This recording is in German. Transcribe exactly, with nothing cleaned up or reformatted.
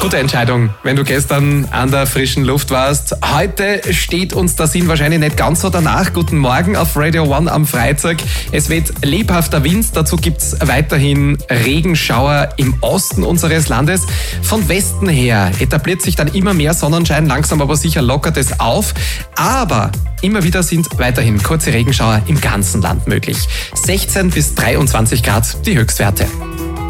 Gute Entscheidung, wenn du gestern an der frischen Luft warst. Heute steht uns der Sinn wahrscheinlich nicht ganz so danach. Guten Morgen auf Radio One am Freitag. Es weht lebhafter Wind, dazu gibt's weiterhin Regenschauer im Osten unseres Landes. Von Westen her etabliert sich dann immer mehr Sonnenschein, langsam aber sicher lockert es auf. Aber immer wieder sind weiterhin kurze Regenschauer im ganzen Land möglich. sechzehn bis dreiundzwanzig Grad die Höchstwerte.